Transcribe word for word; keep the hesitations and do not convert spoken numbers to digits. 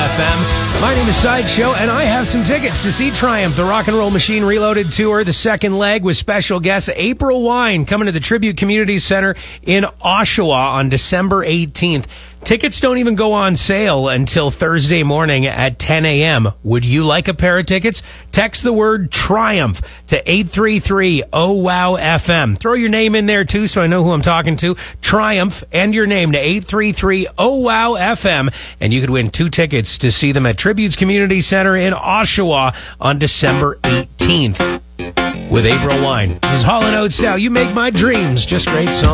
F M. My name is Sideshow, and I have some tickets to see Triumph, the Rock and Roll Machine Reloaded Tour, the second leg with special guest April Wine coming to the Tribute Community Center in Oshawa on December eighteenth. Tickets don't even go on sale until Thursday morning at ten a.m. Would you like a pair of tickets? Text the word Triumph to eight three three oh wow F M. Throw your name in there, too, so I know who I'm talking to. Triumph and your name to eight three three oh wow F M, and you could win two tickets to see them at Tribute's Community Center in Oshawa on December eighteenth with April Wine. This is Hall and Oates now. You Make My Dreams. Just great song.